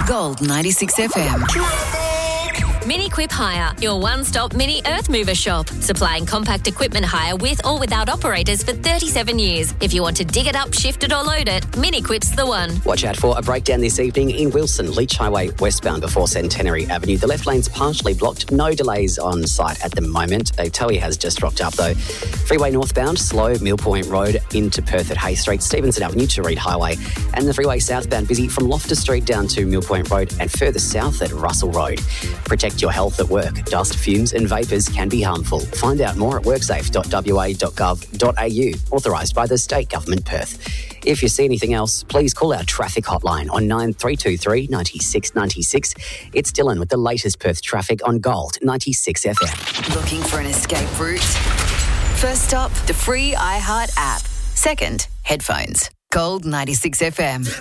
Gold 96 FM. Mini Quip Hire, your one-stop mini earth mover shop. Supplying compact equipment hire with or without operators for 37 years. If you want to dig it up, shift it or load it, Mini Quip's the one. Watch out for a breakdown this evening in Wilson, Leach Highway westbound before Centenary Avenue. The left lane's partially blocked. No delays on site at the moment. A towie has just rocked up though. Freeway northbound, slow, Mill Point Road into Perth at Hay Street, Stevenson Avenue to Reid Highway. And the freeway southbound busy from Loftus Street down to Mill Point Road and further south at Russell Road. Protect your health at work. Dust, fumes and vapours can be harmful. Find out more at worksafe.wa.gov.au. Authorised by the State Government Perth. If you see anything else, please call our traffic hotline on 9323 96 96. It's Dylan with the latest Perth traffic on Gold 96 FM. Looking for an escape route? First stop, the free iHeart app. Second, headphones. Gold 96 FM.